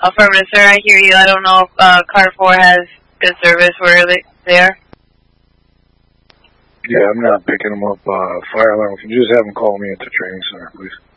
Affirmative, sir. I hear you. I don't know if Car 4 has good service where they are. Yeah, I'm not picking them up. Fire alarm. If you just have them call me at the training center, please.